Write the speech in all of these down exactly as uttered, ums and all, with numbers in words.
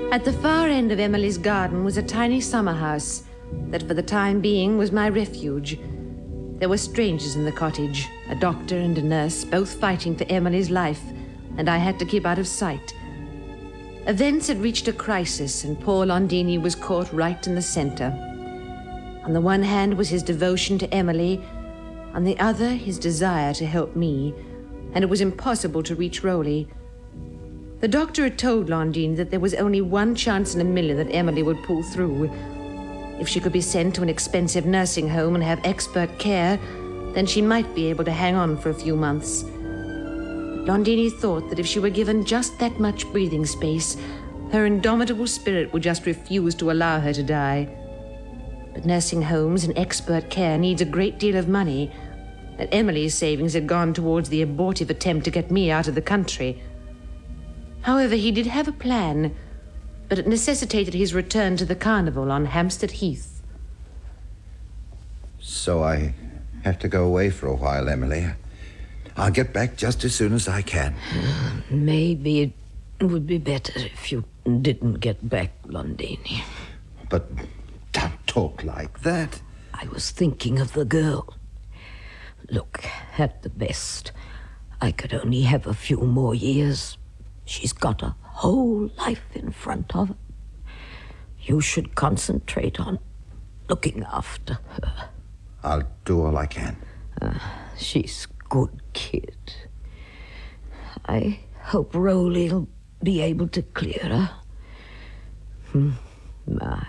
At the far end of Emily's garden was a tiny summer house that for the time being was my refuge. There were strangers in the cottage, a doctor and a nurse, both fighting for Emily's life, and I had to keep out of sight. Events had reached a crisis, and poor Londini was caught right in the center. On the one hand was his devotion to Emily, on the other his desire to help me, and it was impossible to reach Rowley. The doctor had told Londini that there was only one chance in a million that Emily would pull through. If she could be sent to an expensive nursing home and have expert care, then she might be able to hang on for a few months. But Londini thought that if she were given just that much breathing space, her indomitable spirit would just refuse to allow her to die. But nursing homes and expert care needs a great deal of money, and Emily's savings had gone towards the abortive attempt to get me out of the country. However, he did have a plan, but it necessitated his return to the carnival on Hampstead Heath. So I have to go away for a while, Emily. I'll get back just as soon as I can. Uh, maybe it would be better if you didn't get back, Londini. But don't talk like that. I was thinking of the girl. Look, at the best, I could only have a few more years. She's got a whole life in front of her. You should concentrate on looking after her. I'll do all I can. Uh, she's a good kid. I hope Rowley'll be able to clear her. Hmm, my,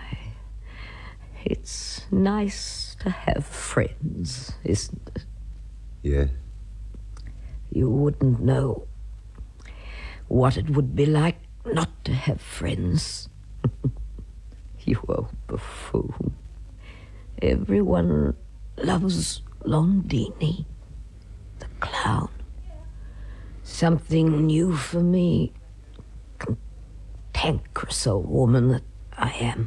it's nice to have friends, isn't it? Yes. You wouldn't know what it would be like not to have friends. You old buffoon. Everyone loves Londini, the clown. Something new for me. Cantankerous old woman that I am.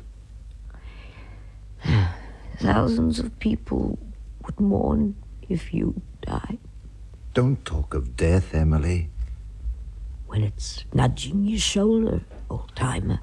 Thousands of people would mourn if you died. Don't talk of death, Emily. When it's nudging your shoulder, old-timer.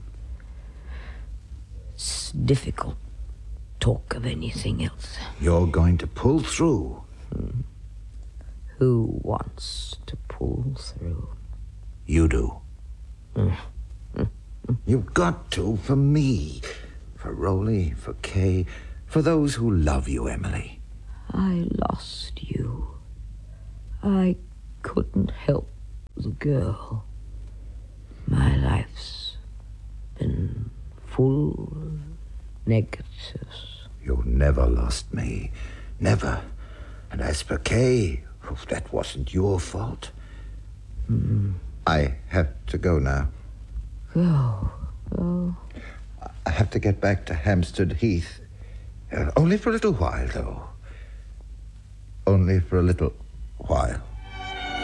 It's difficult to talk of anything else. You're going to pull through. Hmm. Who wants to pull through? You do. Mm. Mm. You've got to, for me, for Rowley, for Kay, for those who love you, Emily. I lost you. I couldn't help the girl. My life's been full of negatives. You never lost me. Never. And as for Kay, oh, that wasn't your fault. Mm. I have to go now. Go. Go. I have to get back to Hampstead Heath. Uh, only for a little while, though. Only for a little while.